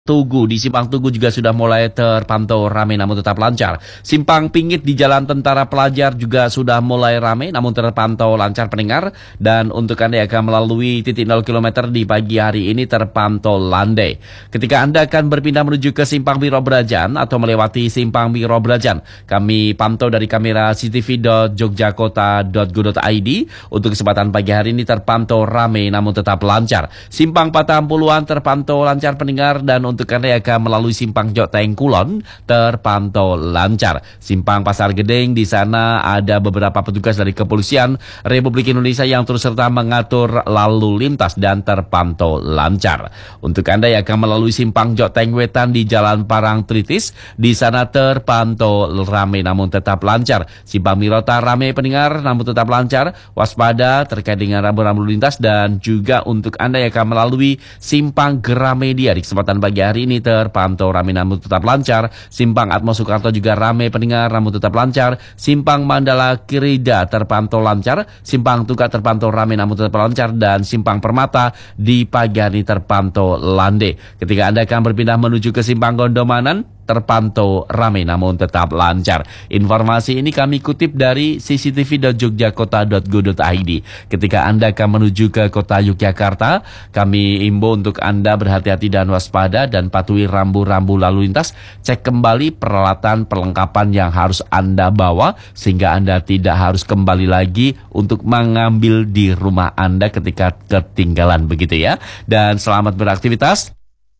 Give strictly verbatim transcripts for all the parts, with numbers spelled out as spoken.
Tugu, di Simpang Tugu juga sudah mulai terpantau ramai namun tetap lancar. Simpang Pingit di Jalan Tentara Pelajar juga sudah mulai ramai namun terpantau lancar pendengar. Dan untuk Anda yang akan melalui titik nol kilometer di pagi hari ini terpantau landai. Ketika Anda akan berpindah menuju ke Simpang Biro Brajan atau melewati Simpang Biro Brajan, kami pantau dari kamera c c t v dot jogjakota dot go dot i d. Untuk kesempatan pagi hari ini terpantau ramai namun tetap lancar. Simpang Patampuluhan terpantau lancar pendengar, dan untuk Anda yang akan melalui Simpang Joteng Kulon terpantau lancar. Simpang Pasar Gedeng, di sana ada beberapa petugas dari Kepolisian Republik Indonesia yang terus serta mengatur lalu lintas dan terpantau lancar. Untuk Anda yang akan melalui Simpang Joteng Wetan di Jalan Parang Tritis, di sana terpantau ramai namun tetap lancar. Simpang Mirota ramai pendengar namun tetap lancar. Waspada terkait dengan rambu-rambu lintas. Dan juga untuk Anda yang akan melalui Simpang Gramedia di kesempatan pagi hari ini terpantau ramai namun tetap lancar. Simpang Atmo Soekarto juga ramai pendengar namun tetap lancar. Simpang Mandala Kirida terpantau lancar. Simpang Tuka terpantau ramai namun tetap lancar. Dan Simpang Permata di pagi hari ini terpantau landai. Ketika Anda akan berpindah menuju ke Simpang Gondomanan, terpantau ramai namun tetap lancar. Informasi ini kami kutip dari c c t v dot jogjakota dot go dot i d. Ketika Anda akan menuju ke kota Yogyakarta, kami imbau untuk Anda berhati-hati dan waspada dan patuhi rambu-rambu lalu lintas. Cek kembali peralatan perlengkapan yang harus Anda bawa sehingga Anda tidak harus kembali lagi untuk mengambil di rumah Anda ketika ketinggalan, begitu ya. Dan selamat beraktivitas.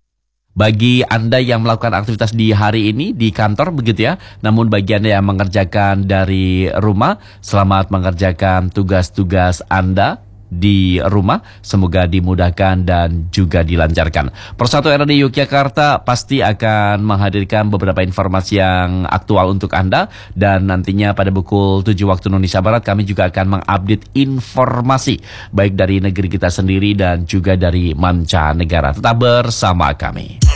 Bagi Anda yang melakukan aktivitas di hari ini di kantor, begitu ya. Namun bagi Anda yang mengerjakan dari rumah, selamat mengerjakan tugas-tugas Anda di rumah. Semoga dimudahkan dan juga dilancarkan. Persatu R D Yogyakarta pasti akan menghadirkan beberapa informasi yang aktual untuk Anda. Dan nantinya pada pukul tujuh waktu Indonesia Barat kami juga akan mengupdate informasi baik dari negeri kita sendiri dan juga dari mancanegara. Tetap bersama kami.